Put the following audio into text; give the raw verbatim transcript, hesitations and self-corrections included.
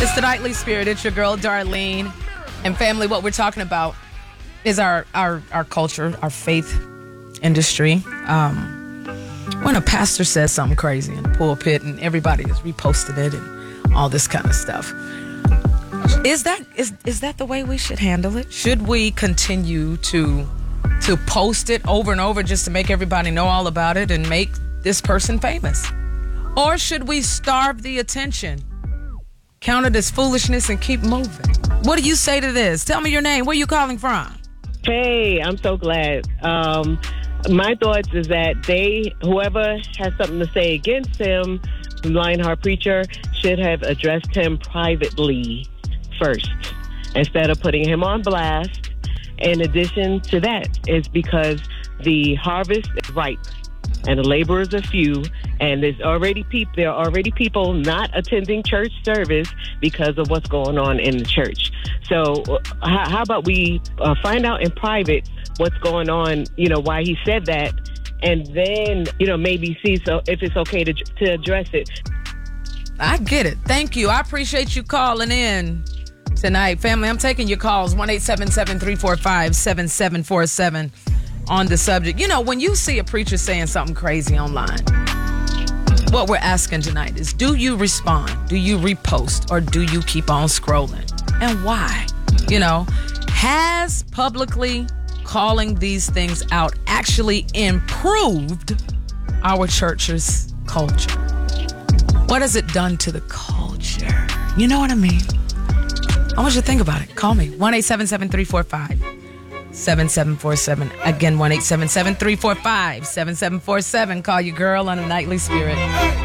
It's the Nightly Spirit. It's your girl, Darlene. And family, what we're talking about is our our, our culture, our faith industry. Um, when a pastor says something crazy in the pulpit and everybody has reposted it and all this kind of stuff. Is that is is that the way we should handle it? Should we continue to to post it over and over just to make everybody know all about it and make this person famous? Or should we starve the attention, count it as foolishness, and keep moving? What do you say to this? Tell me your name. Where are you calling from? Hey, I'm so glad. Um, my thoughts is that they, whoever has something to say against him, Lionheart Preacher, should have addressed him privately first instead of putting him on blast. In addition to that, is because the harvest is ripe and the laborers are few, and there's already people. There are already people not attending church service because of what's going on in the church. So, uh, how, how about we uh, find out in private what's going on? You know, why he said that, and then you know maybe see so if it's okay to to address it. I get it. Thank you. I appreciate you calling in tonight, family. I'm taking your calls one eight seven seven, three four five, seven seven four seven. On the subject. You know, when you see a preacher saying something crazy online, what we're asking tonight is, do you respond? Do you repost? Or do you keep on scrolling? And why? You know, has publicly calling these things out actually improved our church's culture? What has it done to the culture? You know what I mean? I want you to think about it. Call me. one eight seven seven, three four five, seven seven four seven. Again, one eight seven seven, three four five, seven seven four seven. Call your girl on the Nightly Spirit.